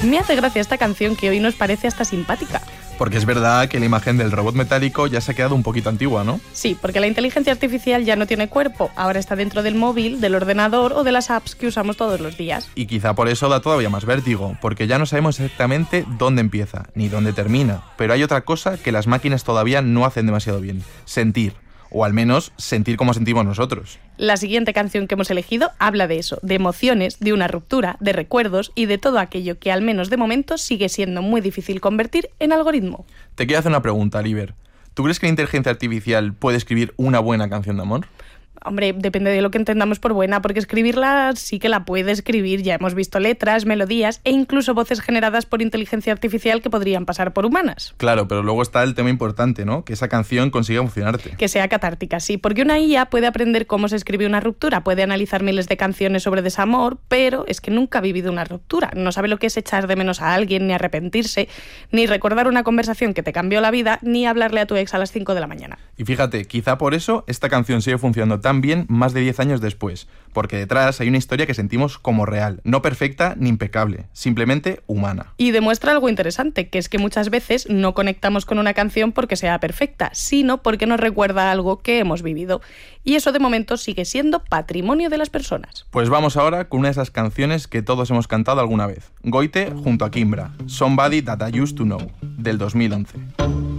Me hace gracia esta canción que hoy nos parece hasta simpática. Porque es verdad que la imagen del robot metálico ya se ha quedado un poquito antigua, ¿no? Sí, porque la inteligencia artificial ya no tiene cuerpo, ahora está dentro del móvil, del ordenador o de las apps que usamos todos los días. Y quizá por eso da todavía más vértigo, porque ya no sabemos exactamente dónde empieza, ni dónde termina. Pero hay otra cosa que las máquinas todavía no hacen demasiado bien: sentir. O al menos sentir como sentimos nosotros. La siguiente canción que hemos elegido habla de eso, de emociones, de una ruptura, de recuerdos y de todo aquello que al menos de momento sigue siendo muy difícil convertir en algoritmo. Te quiero hacer una pregunta, Oliver. ¿Tú crees que la inteligencia artificial puede escribir una buena canción de amor? Hombre, depende de lo que entendamos por buena, porque escribirla sí que la puede escribir. Ya hemos visto letras, melodías e incluso voces generadas por inteligencia artificial que podrían pasar por humanas. Claro, pero luego está el tema importante, ¿no? Que esa canción consiga emocionarte. Que sea catártica, sí, porque una IA puede aprender cómo se escribe una ruptura, puede analizar miles de canciones sobre desamor, pero es que nunca ha vivido una ruptura. No sabe lo que es echar de menos a alguien, ni arrepentirse, ni recordar una conversación que te cambió la vida, ni hablarle a tu ex a las 5 de la mañana. Y fíjate, quizá por eso esta canción sigue funcionando tan bien más de 10 años después, porque detrás hay una historia que sentimos como real, no perfecta ni impecable, simplemente humana. Y demuestra algo interesante, que es que muchas veces no conectamos con una canción porque sea perfecta, sino porque nos recuerda algo que hemos vivido. Y eso de momento sigue siendo patrimonio de las personas. Pues vamos ahora con una de esas canciones que todos hemos cantado alguna vez. Goite junto a Kimbra, Somebody That I Used to Know, del 2011.